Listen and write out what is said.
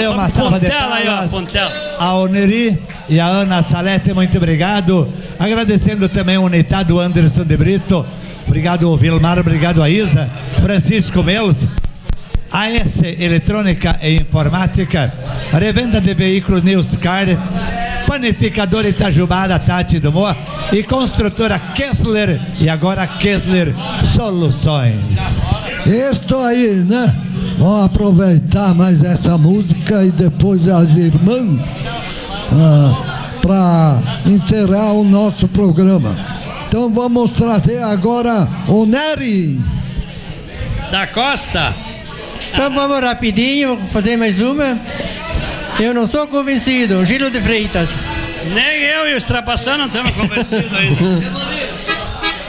Valeu, uma salva de palmas. Aí, ó, Pontela. Ao Neri e a Ana Salete, muito obrigado. Agradecendo também a unidade do Anderson de Brito. Obrigado, Vilmar. Obrigado a Isa. Francisco Melos. AS Eletrônica e Informática. Revenda de veículos Newscar. Panificadora Itajubá da Tati do Moa. E construtora Kessler. E agora Kessler Soluções. Estou aí, né? Vamos aproveitar mais essa música e depois as irmãs para encerrar o nosso programa. Então vamos trazer agora o Nery da Costa. Então vamos rapidinho fazer mais uma. Eu não estou convencido. Giro de Freitas. Nem eu e o Estrapação não estamos convencidos ainda.